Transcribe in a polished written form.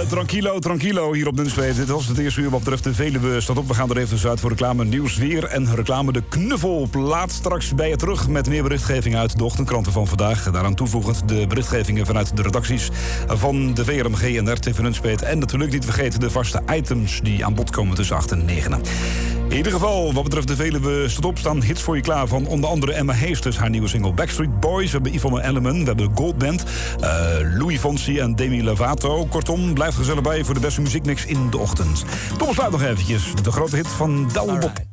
Tranquilo, tranquilo hier op Nunspeet. Dit was het eerste uur wat betreft de Veluwe staat op. We gaan er even uit voor reclame, nieuws, weer en reclame. De Knuffel laat straks bij je terug met meer berichtgeving uit de ochtendkranten van vandaag. Daaraan toevoegend de berichtgevingen vanuit de redacties van de VRMG en RTV Nunspeet. En natuurlijk niet vergeten de vaste items die aan bod komen tussen 8 en 9. In ieder geval, wat betreft de Veluwe staat op, staan hits voor je klaar van onder andere Emma Heesters, haar nieuwe single Backstreet Boys. We hebben Yvonne Elliman, we hebben Goldband, Louis Fonsi en Demi Lovato. Kortom, blijf gezellig bij voor de beste muziekmix in de ochtend. Tom, sluit nog eventjes de grote hit van Douwe Bob.